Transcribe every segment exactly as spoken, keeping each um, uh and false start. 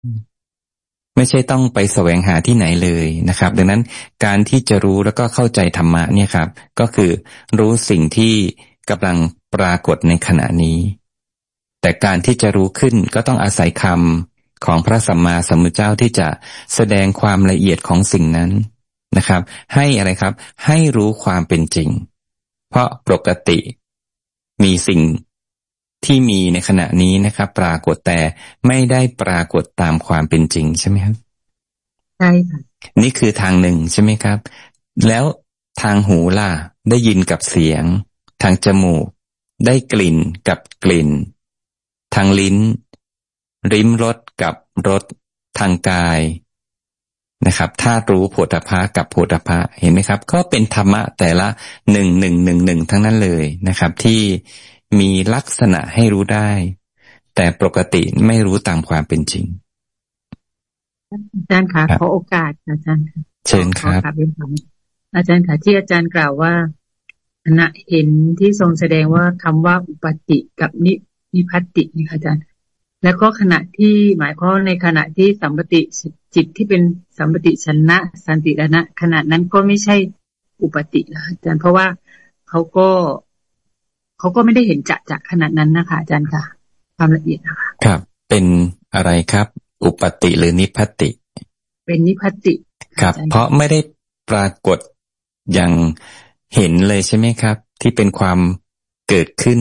ไม่ใช่ต้องไปแสวงหาที่ไหนเลยนะครับดังนั้นการที่จะรู้แล้วก็เข้าใจธรรมะเนี่ยครับก็คือรู้สิ่งที่กำลังปรากฏในขณะนี้แต่การที่จะรู้ขึ้นก็ต้องอาศัยคำของพระสัมมาสัมพุทธเจ้าที่จะแสดงความละเอียดของสิ่งนั้นนะครับให้อะไรครับให้รู้ความเป็นจริงเพราะปกติมีสิ่งที่มีในขณะนี้นะครับปรากฏแต่ไม่ได้ปรากฏตามความเป็นจริงใช่ไหมครับใช่ค่ะนี่คือทางหนึ่งใช่ไหมครับแล้วทางหูล่ะได้ยินกับเสียงทางจมูกได้กลิ่นกับกลิ่นทางลิ้นลิ้มรสกับรสทางกายนะครับธาตุรู้โผฏฐัพพะกับโผฏฐัพพะเห็นไหมครับก็เป็นธรรมะแต่ละหนึ่งหนึ่งหนึ่งหนึ่งทั้งนั้นเลยนะครับที่มีลักษณะให้รู้ได้แต่ปกติไม่รู้ตามความเป็นจริงอาจารย์คะขอโอกาสอาจารย์เชิญครับอาจารย์ค่ะที่อาจารย์กล่าวว่าขณะเห็นที่ทรงแสดงว่าคำว่าอุปติกับนินิพัตตินี่ค่ะอาจารย์แล้วก็ขณะที่หมายความในขณะที่สัมปติจิตที่เป็นสัมปติชนะสันติรณะขณะนั้นก็ไม่ใช่อุปติแล้วอาจารย์เพราะว่าเขาก็เขาก็ไม่ได้เห็นจะจะขนาดนั้นนะคะอาจารย์ค่ะความละเอียดนะคะครับเป็นอะไรครับอุปติหรือนิพพติเป็นนิพพติครับเพราะไม่ได้ปรากฏอย่างเห็นเลยใช่ไหมครับที่เป็นความเกิดขึ้น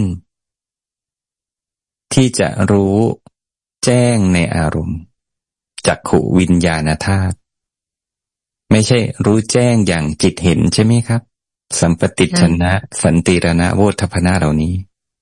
ที่จะรู้แจ้งในอารมณ์จักขุวิญญาณธาตุไม่ใช่รู้แจ้งอย่างจิตเห็นใช่ไหมครับสัมปติชนะสันติรณะโวทัพพนะเหล่านี้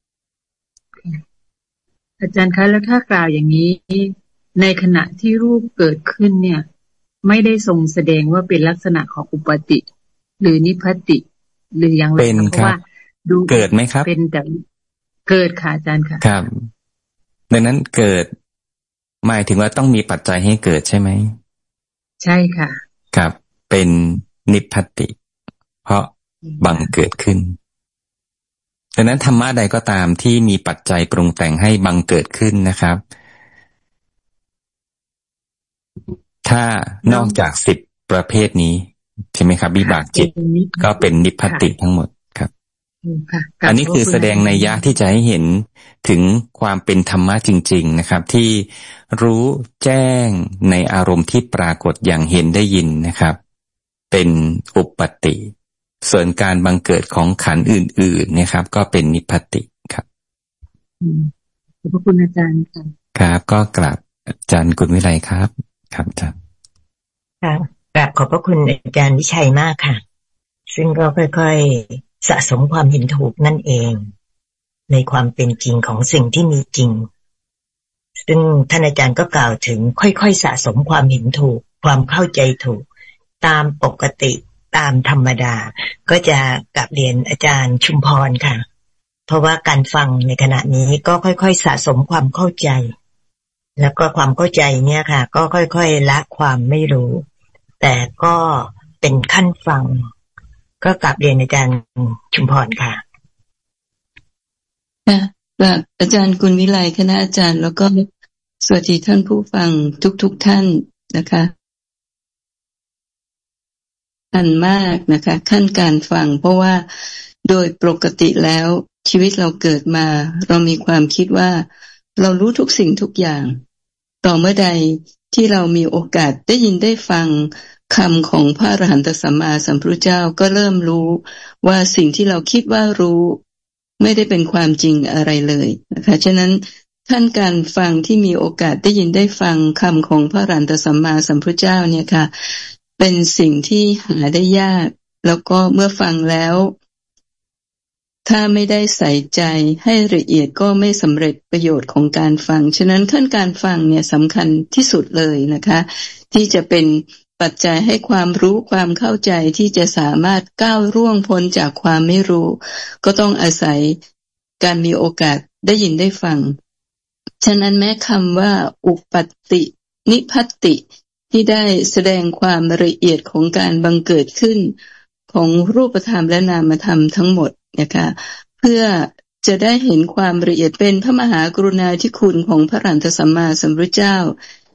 อาจารย์คะแล้วถ้ากล่าวอย่างนี้ในขณะที่รูปเกิดขึ้นเนี่ยไม่ได้ทรงแสดงว่าเป็นลักษณะของอุปติหรือนิพพติหรืออย่างไรเพราะว่าดูเกิดไหมครับเป็นแต่เกิดค่ะอาจารย์ค่ะครับดังนั้นเกิดหมายถึงว่าต้องมีปัจจัยให้เกิดใช่ไหมใช่ค่ะครับเป็นนิพพติเพราะบังเกิดขึ้นดังนั้นธรรมะใดก็ตามที่มีปัจจัยปรุงแต่งให้บังเกิดขึ้นนะครับถ้านอกจากสิบประเภทนี้ใช่ไหมครับวิบากจิตก็เป็นนิพพติทั้งหมดครับอันนี้คือแสดงนัยยะที่จะให้เห็นถึงความเป็นธรรมะจริงๆนะครับที่รู้แจ้งในอารมณ์ที่ปรากฏอย่างเห็นได้ยินนะครับเป็นอุปติส่วนการบังเกิดของขันธ์อื่นๆเนี่ยครับก็เป็นนิพพติครับขอบพระคุณอาจารย์ค่ะครับก็กราบอาจารย์กุลวิไลครับครับอาจารย์ครับกราบขอบพระคุณอาจารย์วิชัยมากค่ะซึ่งก็ค่อยๆสะสมความเห็นถูกนั่นเองในความเป็นจริงของสิ่งที่มีจริงซึ่งท่านอาจารย์ก็กล่าวถึงค่อยๆสะสมความเห็นถูกความเข้าใจถูกตามปกติตามธรรมดาก็จะกลับเรียนอาจารย์ชุมพรค่ะเพราะว่าการฟังในขณะนี้ก็ค่อยๆสะสมความเข้าใจแล้วก็ความเข้าใจเนี่ยค่ะก็ค่อยๆละความไม่รู้แต่ก็เป็นขั้นฟังก็กลับเรียนอาจารย์ชุมพรค่ะค่ะกราบอาจารย์กุลวิไลคณะอาจารย์แล้วก็สวัสดีท่านผู้ฟังทุกๆท่านนะคะอันมากนะคะขั้นการฟังเพราะว่าโดยปกติแล้วชีวิตเราเกิดมาเรามีความคิดว่าเรารู้ทุกสิ่งทุกอย่างต่อเมื่อใดที่เรามีโอกาสได้ยินได้ฟังคำของพระอรหันตสัมมาสัมพุทธเจ้าก็เริ่มรู้ว่าสิ่งที่เราคิดว่ารู้ไม่ได้เป็นความจริงอะไรเลยนะคะฉะนั้นท่านการฟังที่มีโอกาสได้ยินได้ฟังคำของพระอรหันตสัมมาสัมพุทธเจ้าเนี่ยค่ะเป็นสิ่งที่หาได้ยากแล้วก็เมื่อฟังแล้วถ้าไม่ได้ใส่ใจให้ละเอียดก็ไม่สำเร็จประโยชน์ของการฟังฉะนั้นขั้นการฟังเนี่ยสำคัญที่สุดเลยนะคะที่จะเป็นปัจจัยให้ความรู้ความเข้าใจที่จะสามารถก้าวล่วงพ้นจากความไม่รู้ก็ต้องอาศัยการมีโอกาสได้ยินได้ฟังฉะนั้นแม้คำว่าอุปตินิพพติที่ได้แสดงความละเอียดของการบังเกิดขึ้นของรูปธรรมและนามธรรมทั้งหมดนะคะเพื่อจะได้เห็นความละเอียดเป็นพระมหากรุณาธิคุณของพระอรหันตสัมมาสัมพุทธเจ้า